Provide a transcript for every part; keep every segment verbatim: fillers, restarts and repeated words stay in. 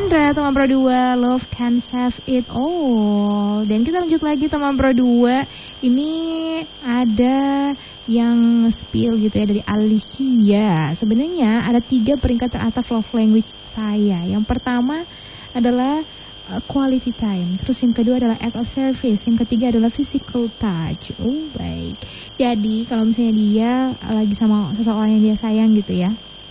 Chandra, teman Pro dua, Love Can Save It All. Dan kita lanjut lagi teman Pro dua. Ini ada yang spill gitu ya dari Alicia. Sebenarnya ada tiga peringkat teratas love language saya. Yang pertama adalah uh, quality time. Terus yang kedua adalah act of service. Yang ketiga adalah physical touch. Oh baik. Jadi kalau misalnya dia lagi sama seseorang yang dia sayang gitu ya,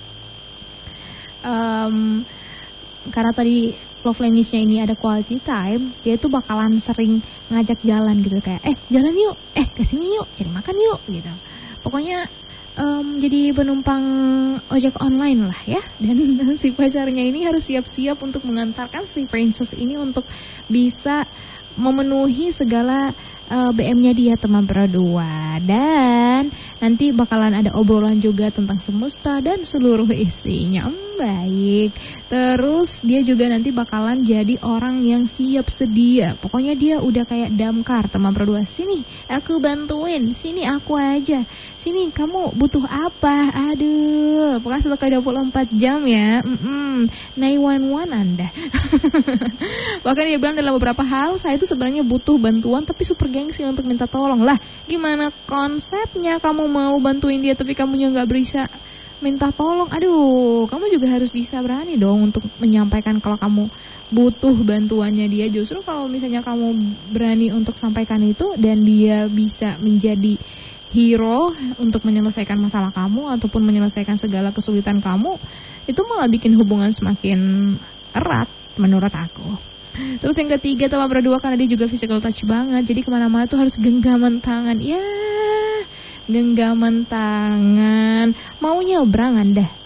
um, karena tadi love language-nya ini ada quality time, dia tuh bakalan sering ngajak jalan gitu, kayak eh jalan yuk, eh kesini yuk, cari makan yuk gitu. Pokoknya um, jadi penumpang ojek online lah ya. Dan si pacarnya ini harus siap-siap untuk mengantarkan si princess ini untuk bisa memenuhi segala uh, B M-nya dia teman Pro dua. Dan nanti bakalan ada obrolan juga tentang semesta dan seluruh isinya. Hmm, baik. Terus dia juga nanti bakalan jadi orang yang siap sedia. Pokoknya dia udah kayak damkar teman Pro dua. Sini aku bantuin, sini aku aja, sini kamu butuh apa. Aduh, pokoknya setelah dua puluh empat jam ya. Mm-mm. sembilan satu satu Anda. Bahkan dia bilang dalam beberapa hal saya itu sebenarnya butuh bantuan tapi super gengsi untuk minta tolong. Lah gimana konsepnya kamu mau bantuin dia tapi kamunya gak bisa minta tolong? Aduh, kamu juga harus bisa berani dong untuk menyampaikan kalau kamu butuh bantuannya dia. Justru kalau misalnya kamu berani untuk sampaikan itu dan dia bisa menjadi hero untuk menyelesaikan masalah kamu ataupun menyelesaikan segala kesulitan kamu, itu malah bikin hubungan semakin erat menurut aku. Terus yang ketiga teman Pro dua, karena dia juga physical touch banget, jadi kemana-mana tuh harus genggaman tangan. Ya, genggaman tangan. Mau nyebrang Anda?